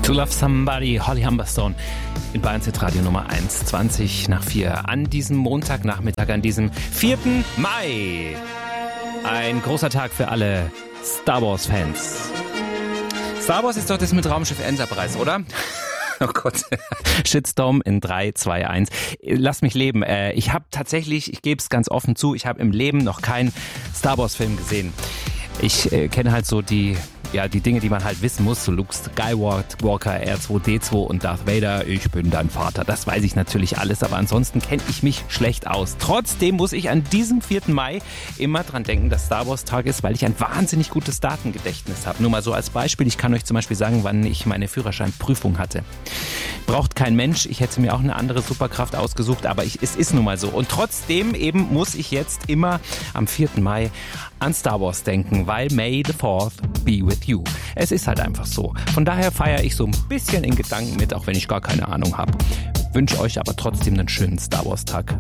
To Love Somebody, Holly Humberstone in Bayern Radio Nummer 1, 20 nach 4 an diesem Montagnachmittag, an diesem 4. Mai. Ein großer Tag für alle Star Wars Fans. Star Wars ist doch das mit Raumschiff Enterprise, oder? Oh Gott. Shitstorm in 3, 2, 1. Lass mich leben. Ich habe tatsächlich, ich gebe es ganz offen zu, ich habe im Leben noch keinen Star Wars Film gesehen. Ich kenne halt so die Dinge, die man halt wissen muss, so Luke Skywalker, R2-D2 und Darth Vader, ich bin dein Vater. Das weiß ich natürlich alles, aber ansonsten kenne ich mich schlecht aus. Trotzdem muss ich an diesem 4. Mai immer dran denken, dass Star Wars Tag ist, weil ich ein wahnsinnig gutes Datengedächtnis habe. Nur mal so als Beispiel, ich kann euch zum Beispiel sagen, wann ich meine Führerscheinprüfung hatte. Braucht kein Mensch, ich hätte mir auch eine andere Superkraft ausgesucht, aber es ist nun mal so. Und trotzdem eben muss ich jetzt immer am 4. Mai an Star Wars denken, weil May the 4th be with you. Es ist halt einfach so. Von daher feiere ich so ein bisschen in Gedanken mit, auch wenn ich gar keine Ahnung habe. Wünsche euch aber trotzdem einen schönen Star Wars Tag.